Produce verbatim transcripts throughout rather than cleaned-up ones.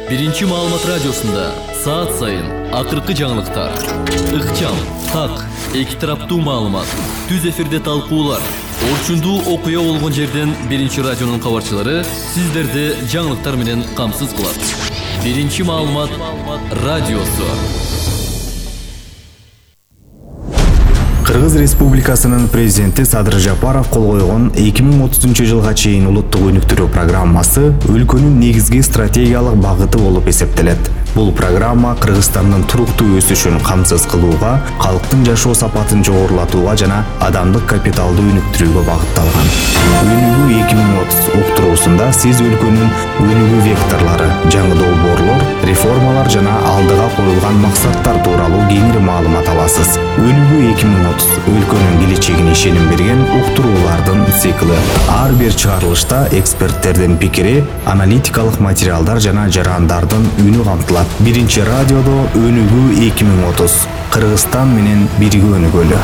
Биринчи маалымат радиосунда саат сайын акыркы жаңылыктар, ыкчам, так, эки тараптуу маалымат, түз эфирде талкуулар, орчундуу окуя болгон жерден Биринчи радионун кабарчылары сиздерди жаңылыктар менен камсыз кылат. Биринчи маалымат радиосу. Кыргыз Республикасынын президенти Садыр Жапаров кол койгон эки миң отузунчу жылга чейин улуттук өнүктүрүү программасы өлкөнүн негизги стратегиялык багыты болуп эсептелет. Бул программа Кыргызстандын туруктуу өсүшүн камсыз кылууга, калктын жашоо сапатын жогорулатууга жана адамдык капиталды өнүктүрүүгө багытталган. Өнүгүү эки миң отуз уктуруусунда сиз өлкөнүн өнүгүү векторлору, жаңы долбоорлор, реформалар жана алдыга коюлган максаттар тууралуу кеңири маалымат аласыз. Өнүгүү эки миң отуз өлкөнүн келечегине ишеним берген уктуруулардын цикли. Ар бир чыгарылышта эксперттердин пикири, аналитикалык материалдар жана жарандардын үнү камтылат. Биринчи радиодо өнүгүү эки миң отуз. Кыргызстан менен бирге өнүгөлү.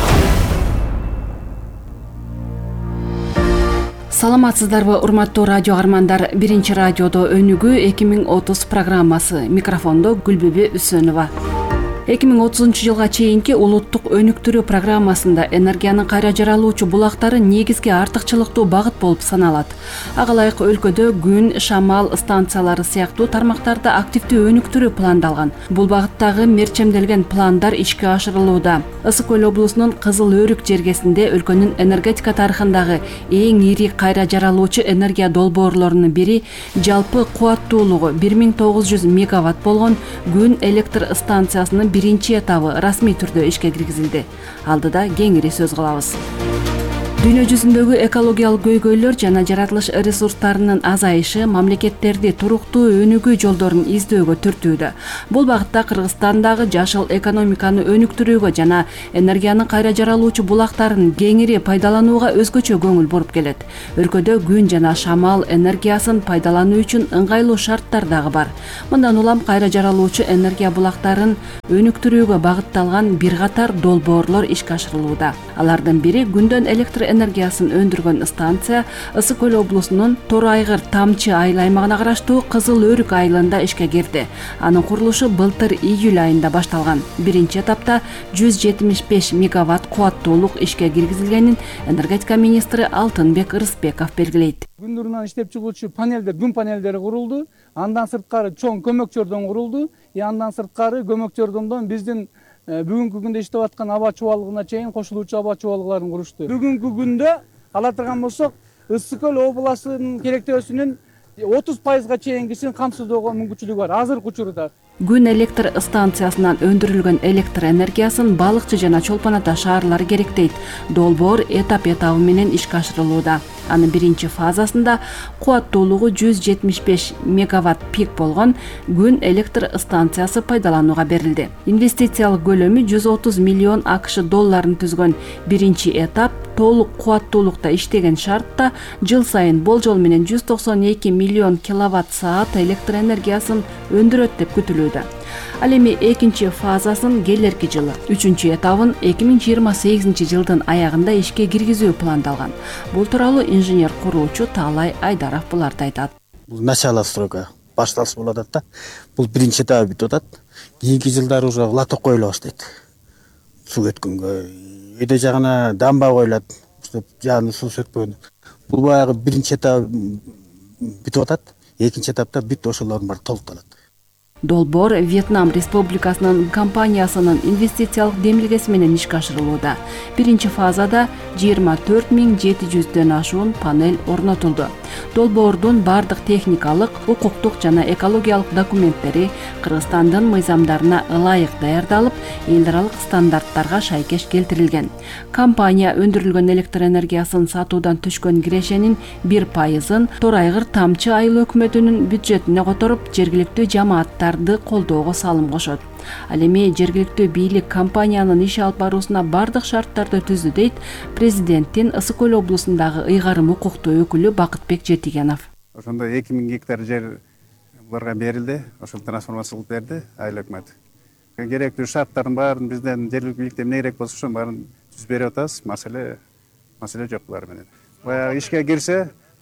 Саламатсыздарбы, урматтуу радио армандар. Биринчи радиодо өнүгүү эки миң отуз программасы. Микрофондо Гүлбүбү Үсөнова. эки миң отузунчу жылга чейинки улуттук өнүктүрүү программасында энергиянын кайра жаралуучу булактары негизги артыкчылыктуу багыт болуп саналат. Ага ылайык өлкөдө күн, шамал станциялары сыяктуу тармактарды активдүү өнүктүрүү пландалган. Бул багыттагы мерчемделген пландар ишке ашырылууда. Ысык Көл облусунун Кызыл Өрүк жергесинде өлкөнүн энергетика тарыхындагы эң ири кайра жаралуучу энергия долбоорлорунун бири жалпы кубаттуулугу бир миң тогуз жүз мегаватт болгон күн электр станциясынын биринчи этабы расмий түрдө ишке киргизилди. Алдыда кеңири сөз кылабыз. Дүйнө жүзүндөгү экологиялык көйгөйлөр жана жаратылыш ресурстарынын азайышы мамлекеттерди туруктуу өнүгүү жолдорун издөөгө түртүүдө. Бул багытта Кыргызстандагы жашыл экономиканы өнүктүрүүгө жана энергиянын кайра жаралуучу булактарын кеңири пайдаланууга өзгөчө көңүл буруп келет. Өлкөдө күн жана шамал энергиясын пайдалануу үчүн ыңгайлуу шарттар дагы бар. Мындан улам кайра жаралуучу энергия булактарын өнүктүрүүгө багытталган бир катар долбоорлор ишке ашырылууда. Алардын бири күндөн электр энергиясын өндүргөн станция Ысык Көл облусунун Тор Айгыр Тамчы айыл аймагына караштуу Кызыл Өрүк айылында ишке кирди. Анын курулушу былтыр июль айында башталган. Биринчи этапта жүз жетимиш беш мегаватт кубаттуулук ишке киргизилгенин энергетика министри Алтынбек Ырысбеков белгилейт. Күн нурунан иштеп чыгуучу панелдер, күн панелдери курулду. Андан сырткары чоң көмөкчөрдөн курулду. И андан сырткары көмөкчөрдөн биздин бүгүнкү күндө иштеп аткан аба чубалыгына чейин кошулуучу аба чубалыкларын курушту. Бүгүнкү күндө ала турган болсок, Ысык Көл областынын керектөөсүнүн отуз пайызга чейингисин камсыздоого мүмкүнчүлүгү бар азыркы учурда. Күн электр станциясынан өндүрүлгөн электр энергиясын балыкчы жана Чолпон Ата шаарлары керектейт. Долбоор этап этабы менен ишке ашырылууда. Анын биринчи фазасында кубаттуулугу жүз жетимиш беш мегаватт пик болгон күн электр станциясы пайдаланууга берилди. Инвестициялык көлөмү жүз отуз миллион АКШ долларын түзгөн биринчи этап толук кубаттуулукта иштеген шартта жыл сайын болжол менен жүз токсон эки миллион киловатт саат электр энергиясын өндүрөт деп күтүлүүдө. Ал эми экинчи фазасын келерки жылы, үчүнчү этабын эки миң жыйырма сегизинчи жылдын аягында ишке киргизүү пландалган. Бул тууралуу инженер куруучу Таалай Айдаров буларды айтат. Бул начало стройка башталыш болуп атат да. Бул биринчи этабы бүтүп атат. Кийинки жылдары уже лоток коюла баштайт. Суу өткөнгө, эде жагына дамба коюлат, чтобы жааны суу өтпөгөн. Бул баягы биринчи этап бүтүп атат. Экинчи этапта бүт ошолордун баары толукталат. Долбоор Вьетнам Республикасынын компаниясынын инвестициялык демилгеси менен ишке ашырылууда. Биринчи фазада жыйырма төрт миң жети жүздөн ашуун панель орнотулду. Долбоордун бардык техникалык, укуктук жана экологиялык документтери Кыргызстандын мыйзамдарына ылайык даярдалып, эл аралык стандарттарга шайкеш келтирилген. Компания өндүрүлгөн электр энергиясын сатуудан түшкөн кирешенин бир пайызын Тор Айгыр Тамчы айыл өкмөтүнүн бюджетине которуп, жергиликтүү жамааттарды колдоого салым кошот. Ал эми жергиликтүү бийлик компаниянын иш алып баруусуна бардык шарттарды түздү дейт президенттин Ысык Көл облусундагы ыйгарым укуктуу өкүлү Бакытбек Жетигенов. Ошондо эки миң гектар жер буларга берилди, ошол трансформация кылып берди айыл өкмөтү. Керектүү шарттардын баарын бизден жергиликтүү бийликтен эмне керек болсо ошонун баарын түзүп берип атабыз. Маселе маселе жок булар менен. Баягы ишке кирсе,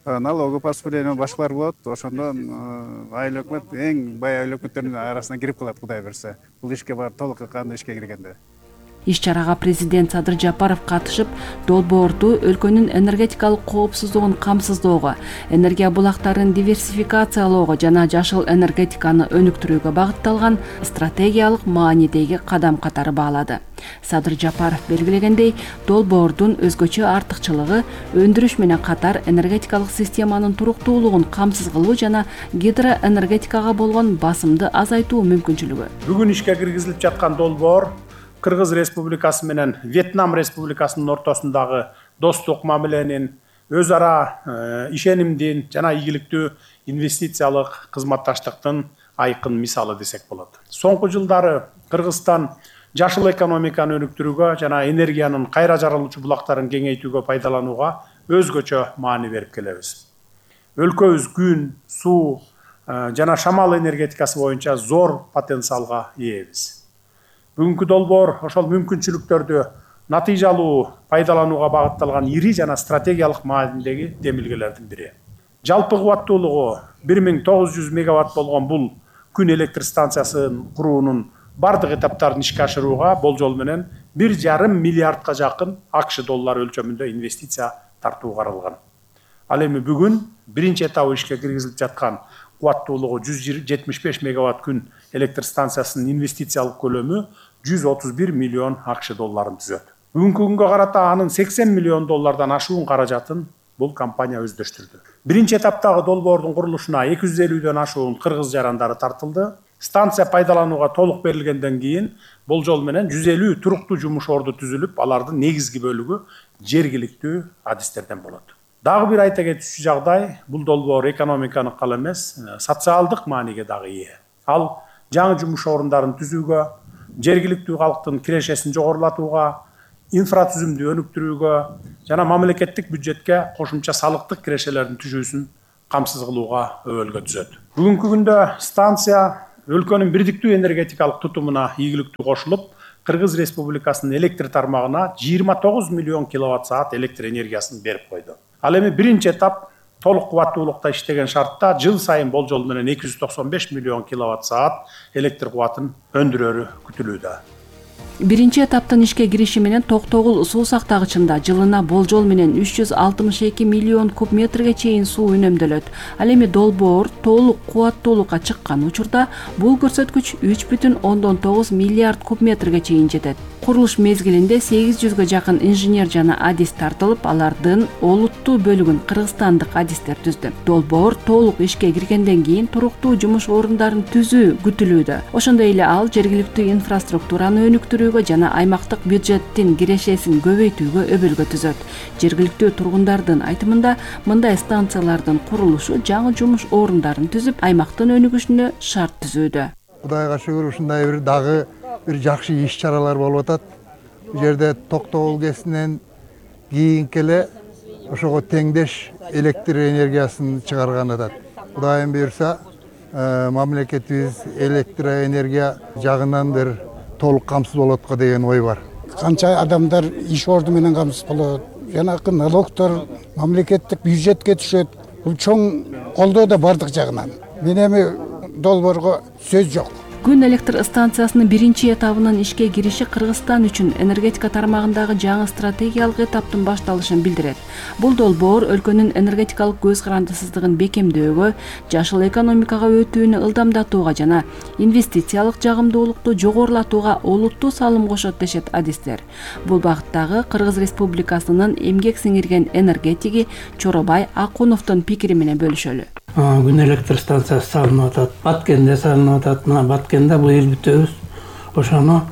налоговый поступление башкалар болот, ошондон айыл өкмөт эң бай айыл өкмөттөрдүн арасына кирип калат, Кудай берсе. Бул ишке бар толук кандай ишке киргенде. Иш-чарага президент Садыр Жапаров катышып, долбоорду өлкөнүн энергетикалык коопсуздугун камсыздоого, энергия булактарын диверсификациялоого жана жашыл энергетиканы өнүктүрүүгө багытталган стратегиялык маанидеги кадам катары баалады. Садыр Жапаров белгилегендей, долбоордун өзгөчө артыкчылыгы өндүрүш менен катар энергетикалык системанын туруктуулугун камсыз кылуу жана гидроэнергетикага болгон басымды азайтуу мүмкүнчүлүгү. Бүгүн ишке киргизилип жаткан долбоор Кыргыз Республикасы менен Вьетнам Республикасынын ортосундагы достук мамиленин, өз ара ишенимдин жана ийгиликтүү инвестициялык кызматташтыктын айкын мисалы десек болот. Соңку жылдары Кыргызстан жашыл экономиканы өнүктүрүүгө жана энергиянын кайра жаралуучу булактарын кеңейтүүгө пайдаланууга өзгөчө маани берип келебиз. Өлкөбүз күн, суу жана шамал энергетикасы боюнча зор потенциалга ээбиз. Бүгүнкү долбоор ошол мүмкүнчүлүктөрдү натыйжалуу пайдаланууга багытталган ири жана стратегиялык маанидеги демилгелердин бири. Жалпы кубаттуулугу бир миң тогуз жүз мегаватт болгон бул күн электр станциясын куруунун бардык этаптарын ишке ашырууга болжол менен бир жарым миллиардка жакын АКШ доллары өлчөмүндө инвестиция тартуу каралган. Ал эми бүгүн биринчи этабы ишке киргизилип жаткан кубаттуулугу жүз жетимиш беш мегаватт күн электр станциясынын инвестициялык көлөмү жүз отуз бир миллион АКШ долларын түзөт. Бүгүнкү күнгө карата анын сексен миллион доллардан ашуун каражатын бул компания өздөштүрдү. Биринчи этаптагы долбоордун курулушуна эки жүз элүүдөн ашуун кыргыз жарандары тартылды. Станция пайдаланууга толук берилгенден кийин болжол менен жүз элүү туруктуу жумуш орду түзүлүп, алардын негизги бөлүгү жергиликтүү адистерден болот. Дагы бир айта кетүүчү жагдай, бул долбоор экономиканы гана эмес, социалдык мааниге дагы ээ. Ал жаңы жумуш орундарын түзүүгө, жергиликтүү калктын кирешесин жогорулатууга, инфратүзүмдү өнүктүрүүгө жана мамлекеттик бюджетке кошумча салыктык кирешелердин түшүүсүн камсыз кылууга өбөлгө түзөт. Бүгүнкү күндө станция өлкөнүн бирдиктүү энергетикалык тутумуна ийгиликтүү кошулуп, Кыргыз Республикасынын электр тармагына жыйырма тогуз миллион киловатт саат электр энергиясын берип койду. Ал эми биринчи этап толук кубаттуулукта иштеген шартта жыл сайын болжол менен эки жүз токсон беш миллион киловатт саат электр кубатын өндүрөрү күтүлүүдө. Биринчи этаптын ишке кириши менен Токтогул суу сактагычында жылына болжол менен үч жүз алтымыш эки миллион куб метрге чейин суу үнөмдөлөт. Ал эми долбоор толук кубаттуулукка чыккан учурда бул көрсөткүч үч бүтүн ондон тогуз миллиард куб метрге чейин жетет. Курулуш мезгилинде сегиз жүзгө жакын инженер жана адис тартылып, алардын олуттуу бөлүгүн кыргызстандык адистер түздү. Долбоор толук ишке киргенден кийин туруктуу жумуш орундарын түзүү күтүлүүдө. Ошондой эле ал жергиликтүү инфраструктураны өнүктүрүүгө жана аймактык бюджеттин кирешесин көбөйтүүгө өбөлгө түзөт. Жергиликтүү тургундардын айтымында, мындай станциялардын курулушу жаңы жумуш орундарын түзүп, аймактын өнүгүшүнө шарт түзүүдө. Кудайга шүгүр, ушундай бир дагы бир жакшы иш-чаралар болуп атат. Бул жерде Токтогул кесинен кийинки эле ошого теңдеш электр энергиясын чыгарган атат. Кудайым буйрса, мамлекетибиз электр энергия жагынан бир толук камсыз болот го деген ой бар. Канча адамдар иш орду менен камсыз болот. Жанакы налогтор мамлекеттик бюджетке түшөт. Бул чоң колдоо да бардык жагынан. Мен эми долбоорго сөз жок. Күн электр станциясынын биринчи этабынын ишке кириши Кыргызстан үчүн энергетика тармагындагы жаңы стратегиялык этаптын башталышын билдирет. Бул долбоор өлкөнүн энергетикалык көз карандысыздыгын бекемдөөгө, жашыл экономикага өтүүнү ылдамдатууга жана инвестициялык жагымдуулукту жогорулатууга олуттуу салым кошот дешет адистер. Бул багыттагы Кыргыз Республикасынын эмгек сиңирген энергетиги Чоробай Акуновдун пикири менен бөлүшөлү. Күн электр станциясы салынып атат, Баткенде салынып атат. Мына Баткенде быйыл бүтөбүз. Ошону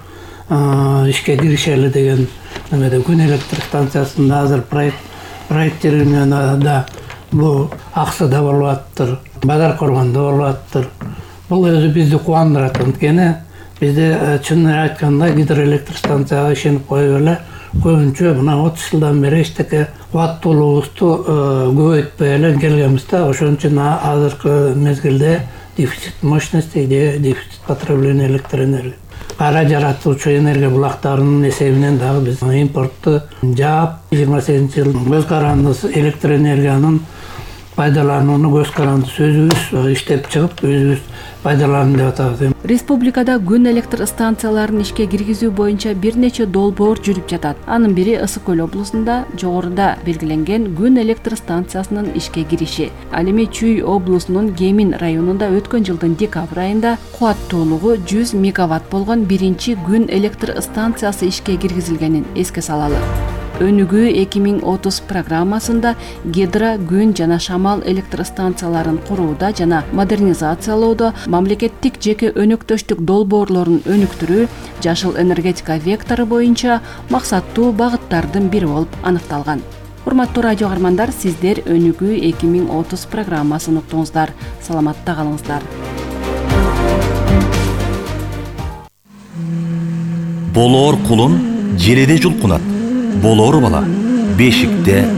ишке киришели деген немеде күн электр станциясында азыр проект проектированиеда да бул Аксыда болуп аттыр, Бадар Коргондо болуп аттыр. Бул өзү бизди кубандырат. Анткени бизде чынын айтканда гидроэлектр станцияга ишенип коюп эле көбүнчө мына отуз жылдан бери эчтеке кубаттуулугубузду көбөйтпөй эле келгенбиз да. Ошон үчүн азыркы мезгилде дефицит мощности, дефицит потребления электр энергии. Кара жаратуучу энергия булактарынын эсебинен дагы биз импортту жаап, жыйырма сегизинчи жыл көз карандысы электр энергиянын пайдаланууну көз карандысыз өзүбүз иштеп чыгып өзүбүз пайдаланып деп атабыз. Республикада күн электр станцияларын ишке киргизүү боюнча бир нече долбоор жүрүп жатат. Анын бири Ысык Көл облусунда жогоруда белгиленген күн электр станциясынын ишке кириши. Ал эми Чүй облусунун Кемин районунда өткөн жылдын декабрь айында кубаттуулугу жүз мегаватт болгон биринчи күн электр станциясы ишке киргизилгенин эске салалы. Өнүгүү эки миң отуз программасында гидро, күн жана шамал электр станцияларын курууда жана модернизациялоодо мамлекеттик жеке өнөктөштүк долбоорлорун өнүктүрүү жашыл энергетика вектору боюнча максаттуу багыттардын бири болуп аныкталган. Урматтуу радио каармандар, сиздер Өнүгүү эки миң отуз программасын уктуңуздар. Саламатта калыңыздар. Болоор кулун желеде жулкунат. Болоор бала бешикте